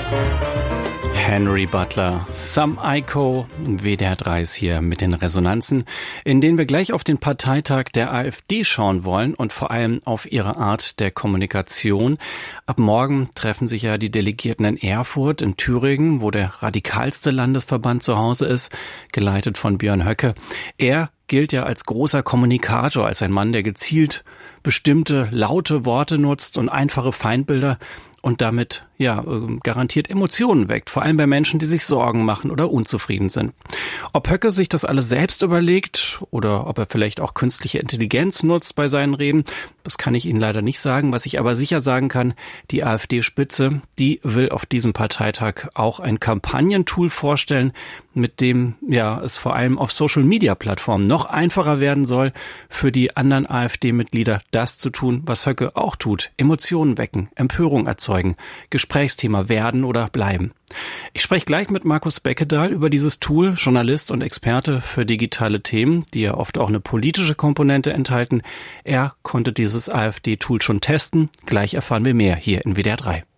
Henry Butler, Some Aiko, WDR 3 ist hier mit den Resonanzen, in denen wir gleich auf den Parteitag der AfD schauen wollen und vor allem auf ihre Art der Kommunikation. Ab morgen treffen sich ja die Delegierten in Erfurt in Thüringen, wo der radikalste Landesverband zu Hause ist, geleitet von Björn Höcke. Er gilt ja als großer Kommunikator, als ein Mann, der gezielt bestimmte laute Worte nutzt und einfache Feindbilder und damit garantiert Emotionen weckt, vor allem bei Menschen, die sich Sorgen machen oder unzufrieden sind. Ob Höcke sich das alles selbst überlegt oder ob er vielleicht auch künstliche Intelligenz nutzt bei seinen Reden, das kann ich Ihnen leider nicht sagen. Was ich aber sicher sagen kann, die AfD-Spitze, die will auf diesem Parteitag auch ein Kampagnentool vorstellen, mit dem es vor allem auf Social-Media-Plattformen noch einfacher werden soll, für die anderen AfD-Mitglieder das zu tun, was Höcke auch tut: Emotionen wecken, Empörung erzeugen, Gesprächsthema werden oder bleiben. Ich spreche gleich mit Markus Beckedahl über dieses Tool, Journalist und Experte für digitale Themen, die ja oft auch eine politische Komponente enthalten. Er konnte dieses AfD-Tool schon testen. Gleich erfahren wir mehr hier in WDR 3.